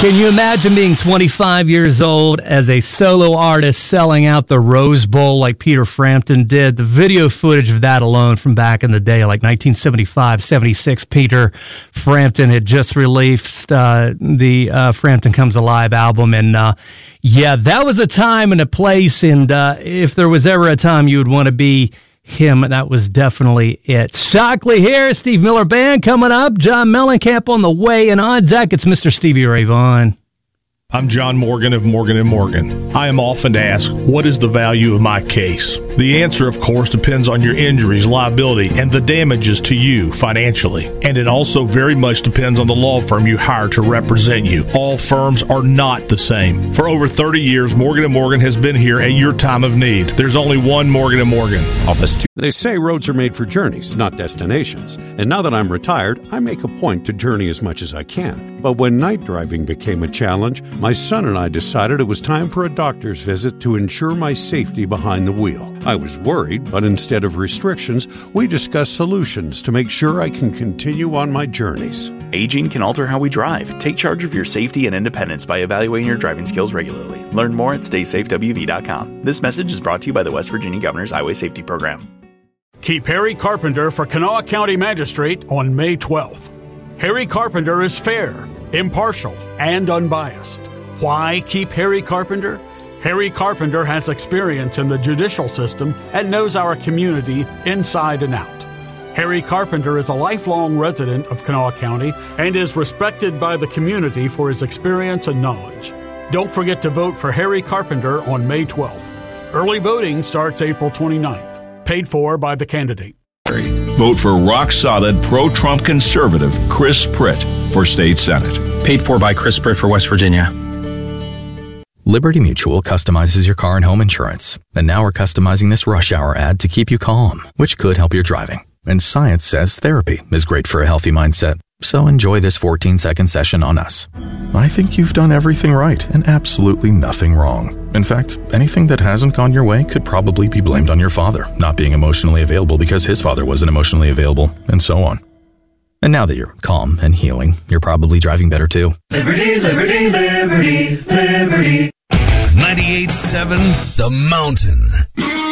Can you imagine being 25 years old as a solo artist selling out the Rose Bowl like Peter Frampton did? The video footage of that alone from back in the day, like 1975, 76, Peter Frampton had just released the Frampton Comes Alive album. And yeah, that was a time and a place. And if there was ever a time you would want to be him, that was definitely it. Shockley here, Steve Miller Band coming up, John Mellencamp on the way, and on deck, it's Mr. Stevie Ray Vaughan. I'm John Morgan of Morgan & Morgan. I am often asked, what is the value of my case? The answer, of course, depends on your injuries, liability, and the damages to you financially. And it also very much depends on the law firm you hire to represent you. All firms are not the same. For over 30 years, Morgan & Morgan has been here at your time of need. There's only one Morgan & Morgan. Office 2. They say roads are made for journeys, not destinations. And now that I'm retired, I make a point to journey as much as I can. But when night driving became a challenge, my son and I decided it was time for a doctor's visit to ensure my safety behind the wheel. I was worried, but instead of restrictions, we discussed solutions to make sure I can continue on my journeys. Aging can alter how we drive. Take charge of your safety and independence by evaluating your driving skills regularly. Learn more at StaySafeWV.com. This message is brought to you by the West Virginia Governor's Highway Safety Program. Keep Harry Carpenter for Kanawha County Magistrate on May 12th. Harry Carpenter is fair, impartial, and unbiased. Why keep Harry Carpenter? Harry Carpenter has experience in the judicial system and knows our community inside and out. Harry Carpenter is a lifelong resident of Kanawha County and is respected by the community for his experience and knowledge. Don't forget to vote for Harry Carpenter on May 12th. Early voting starts April 29th. Paid for by the candidate. Vote for rock-solid, pro-Trump conservative Chris Pritt for State Senate. Paid for by Chris Pritt for West Virginia. Liberty Mutual customizes your car and home insurance. And now we're customizing this rush hour ad to keep you calm, which could help your driving. And science says therapy is great for a healthy mindset. So enjoy this 14-second session on us. I think you've done everything right and absolutely nothing wrong. In fact, anything that hasn't gone your way could probably be blamed on your father not being emotionally available because his father wasn't emotionally available, and so on. And now that you're calm and healing, you're probably driving better too. Liberty, liberty, liberty, liberty. 98.7 The Mountain.